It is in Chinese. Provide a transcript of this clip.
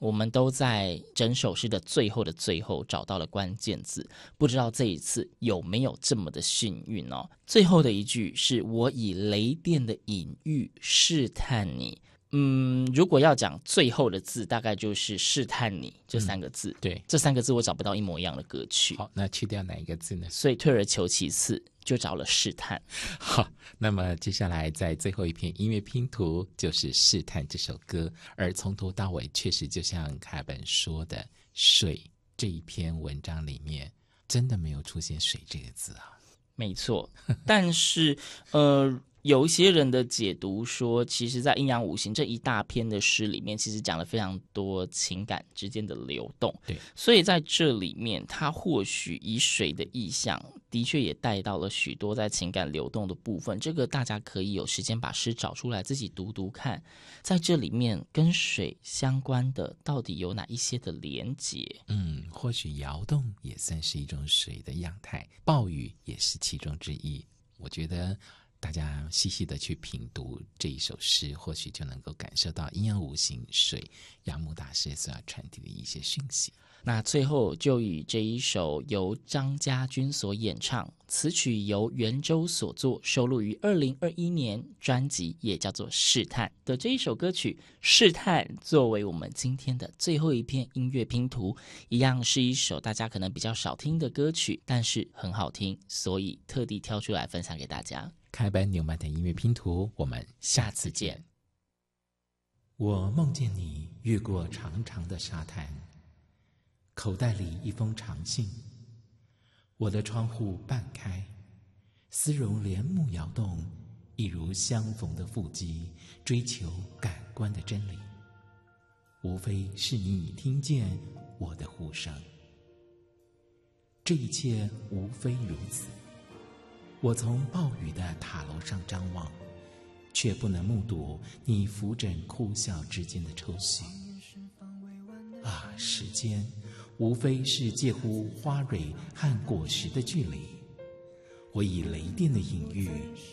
我们都在整首诗的最后的最后找到了关键字，不知道这一次有没有这么的幸运哦。最后的一句是我以雷电的隐喻试探你。如果要讲最后的字，大概就是试探你这三个字。 对， 这三个字我找不到一模一样的歌曲。 好，那去掉哪一个字呢？ 所以退而求其次，就找了试探。 好，那么接下来在最后一篇音乐拼图就是试探这首歌，而从头到尾确实就像凯本说的，水这一篇文章里面真的没有出现水这个字啊。 没错，但是有一些人的解读说，其实在阴阳五行这一大篇的诗里面，其实讲了非常多情感之间的流动。 对， 所以在这里面，他或许以水的意象，的确也带到了许多在情感流动的部分。这个大家可以有时间把诗找出来，自己读读看，在这里面跟水相关的到底有哪一些的连结？ 或许摇动也算是一种水的样态，暴雨也是其中之一。我觉得大家细细的去品读这一首诗，或许就能够感受到阴阳五行水杨牧大师所要传递的一些讯息。 那最后就以这一首由张家军所演唱，词曲由袁周所作，收录于2021年专辑也叫做《试探》的这一首歌曲《试探》，作为我们今天的最后一篇音乐拼图，一样是一首大家可能比较少听的歌曲，但是很好听，所以特地挑出来分享给大家。 开班纽曼的音乐拼图，我们下次见。我梦见你越过长长的沙滩，口袋里一封长信，我的窗户半开，丝绒帘幕摇动，一如相逢的腹肌，追求感官的真理，无非是你已听见我的呼声。这一切无非如此。我从暴雨的塔楼上张望，却不能目睹你扶枕哭笑之间的抽泣。啊，时间无非是介乎花蕊和果实的距离，我以雷电的隐喻